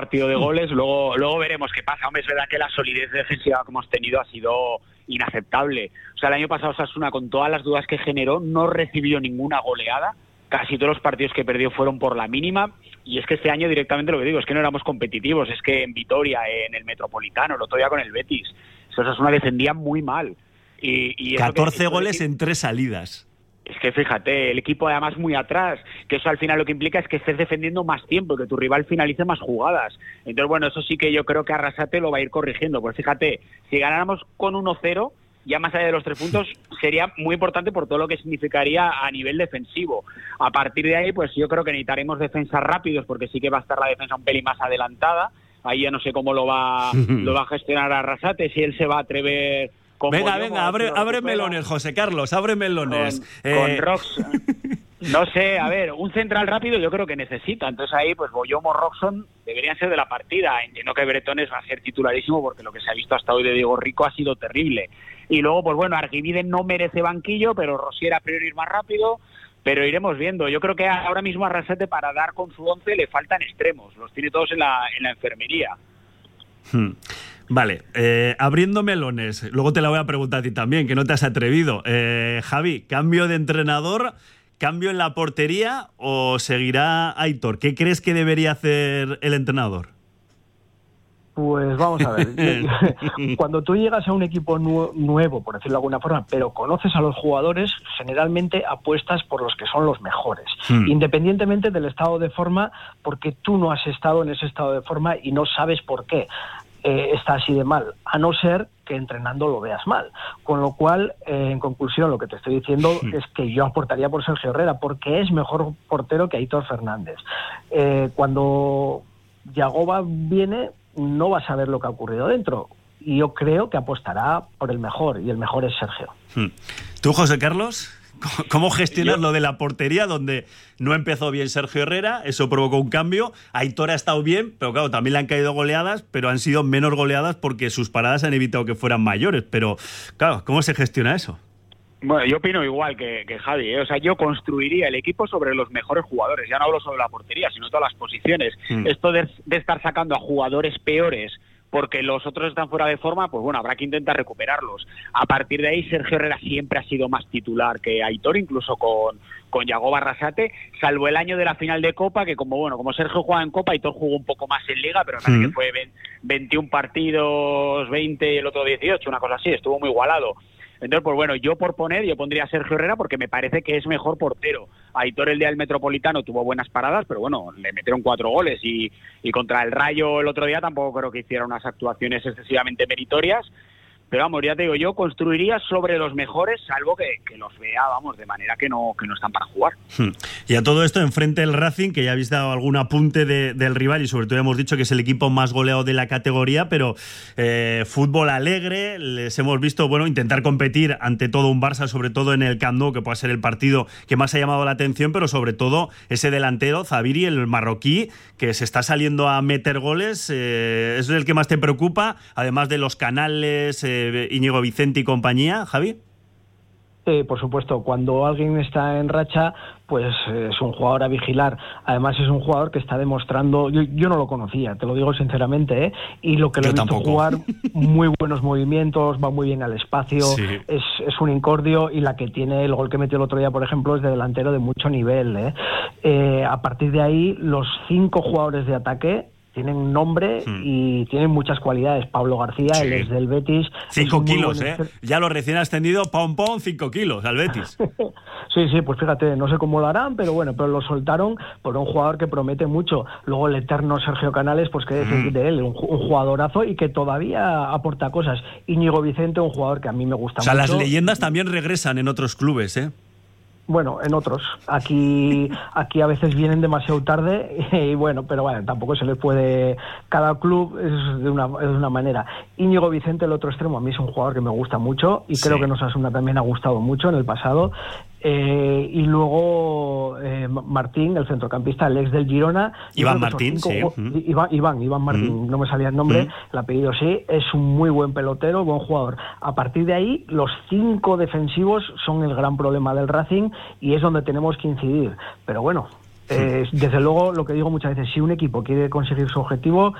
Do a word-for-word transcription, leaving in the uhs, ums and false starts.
partido de goles, luego luego veremos qué pasa. Hombre, es verdad que la solidez defensiva que hemos tenido ha sido inaceptable. O sea, el año pasado Osasuna, con todas las dudas que generó, no recibió ninguna goleada. Casi todos los partidos que perdió fueron por la mínima. Y es que este año directamente lo que digo es que no éramos competitivos. Es que en Vitoria, en el Metropolitano, el otro día con el Betis, Osasuna defendía muy mal. Y, y catorce goles en tres salidas. Es que fíjate, el equipo además muy atrás, que eso al final lo que implica es que estés defendiendo más tiempo, que tu rival finalice más jugadas. Entonces, bueno, eso sí que yo creo que Arrasate lo va a ir corrigiendo. Pues fíjate, si ganáramos con uno cero, ya más allá de los tres puntos, sería muy importante por todo lo que significaría a nivel defensivo. A partir de ahí, pues yo creo que necesitaremos defensas rápidos, porque sí que va a estar la defensa un pelín más adelantada. Ahí ya no sé cómo lo va, lo va a gestionar Arrasate, si él se va a atrever... Venga, venga, abre, abre melones, José Carlos, abre melones. Con, eh... con Roxon. No sé, a ver, un central rápido yo creo que necesita. Entonces ahí, pues Boyomo, Roxon deberían ser de la partida. Entiendo que Bretones va a ser titularísimo porque lo que se ha visto hasta hoy de Diego Rico ha sido terrible. Y luego, pues bueno, Argivide no merece banquillo, pero Rosier a priori ir más rápido. Pero iremos viendo. Yo creo que ahora mismo a Arrasate para dar con su once le faltan extremos. Los tiene todos en la, en la enfermería. Hmm. Vale, eh, abriendo melones, luego te la voy a preguntar a ti también, que no te has atrevido. Eh, Javi, ¿cambio de entrenador, cambio en la portería o seguirá Aitor? ¿Qué crees que debería hacer el entrenador? Pues vamos a ver, cuando tú llegas a un equipo nu- nuevo, por decirlo de alguna forma, pero conoces a los jugadores, generalmente apuestas por los que son los mejores, hmm. independientemente del estado de forma, porque tú no has estado en ese estado de forma y no sabes por qué. Eh, está así de mal, a no ser que entrenando lo veas mal. Con lo cual, eh, en conclusión, lo que te estoy diciendo sí. es que yo aportaría por Sergio Herrera, porque es mejor portero que Aitor Fernández. Eh, cuando Yagoba viene, no vas a ver lo que ha ocurrido dentro. Y yo creo que apostará por el mejor, y el mejor es Sergio. ¿Tú, José Carlos? ¿Cómo gestionas lo de la portería, donde no empezó bien Sergio Herrera? Eso provocó un cambio. Aitor ha estado bien, pero claro, también le han caído goleadas, pero han sido menos goleadas porque sus paradas han evitado que fueran mayores. Pero, claro, ¿cómo se gestiona eso? Bueno, yo opino igual que, que Javi, ¿eh? O sea, yo construiría el equipo sobre los mejores jugadores. Ya no hablo sobre la portería, sino todas las posiciones. Mm. Esto de, de estar sacando a jugadores peores porque los otros están fuera de forma, pues bueno, habrá que intentar recuperarlos. A partir de ahí, Sergio Herrera siempre ha sido más titular que Aitor, incluso con, con Yagoba Arrasate, salvo el año de la final de Copa, que como bueno, como Sergio jugaba en Copa, Aitor jugó un poco más en Liga, pero también mm. que fue veintiún partidos, veinte y el otro dieciocho, una cosa así, estuvo muy igualado. Entonces, pues bueno, yo por poner, yo pondría a Sergio Herrera porque me parece que es mejor portero. Aitor el día del Metropolitano tuvo buenas paradas, pero bueno, le metieron cuatro goles y, y contra el Rayo el otro día tampoco creo que hiciera unas actuaciones excesivamente meritorias. Pero vamos, ya te digo, yo construiría sobre los mejores, salvo que, que los vea, vamos, de manera que no, que no están para jugar. Y a todo esto, enfrente el Racing, que ya habéis dado algún apunte de, del rival y sobre todo hemos dicho que es el equipo más goleado de la categoría, pero eh, fútbol alegre, les hemos visto, bueno, intentar competir ante todo un Barça, sobre todo en el Camp Nou, que puede ser el partido que más ha llamado la atención, pero sobre todo ese delantero, Zaviri, el marroquí, que se está saliendo a meter goles, eh, ¿es el que más te preocupa? Además de los canales, eh, Íñigo Vicente y compañía, Javi. Eh, por supuesto, cuando alguien está en racha, pues eh, es un jugador a vigilar. Además es un jugador que está demostrando, yo, yo no lo conocía, te lo digo sinceramente, ¿eh? Y lo que lo he visto jugar, muy buenos movimientos, va muy bien al espacio, sí. es, es un incordio, y la que tiene el gol que metió el otro día, por ejemplo, es de delantero de mucho nivel, ¿eh? Eh, a partir de ahí, los cinco jugadores de ataque tienen nombre hmm. y tienen muchas cualidades. Pablo García, sí. él es del Betis. Cinco kilos, ¿eh? Ya lo recién ascendido, pom pom, cinco kilos al Betis. sí, sí, pues fíjate, no sé cómo lo harán, pero bueno, pero lo soltaron por un jugador que promete mucho. Luego el eterno Sergio Canales, pues qué decir hmm. de él, un, un jugadorazo y que todavía aporta cosas. Íñigo Vicente, un jugador que a mí me gusta mucho. O sea, mucho. Las leyendas también regresan en otros clubes, ¿eh? Bueno, en otros. Aquí aquí a veces vienen demasiado tarde y bueno, pero bueno, tampoco se les puede... Cada club es de una, es de una manera. Íñigo Vicente, el otro extremo, a mí es un jugador que me gusta mucho y sí. creo que en Osasuna también ha gustado mucho en el pasado. Eh, y luego eh, Martín, el centrocampista, el ex del Girona. Iván Martín, sí. Ju- Iván, Iván, Iván Martín, mm. no me salía el nombre, mm. el apellido sí, es un muy buen pelotero, buen jugador. A partir de ahí, los cinco defensivos son el gran problema del Racing y es donde tenemos que incidir. Pero bueno, Eh, desde luego, lo que digo muchas veces, si un equipo quiere conseguir su objetivo,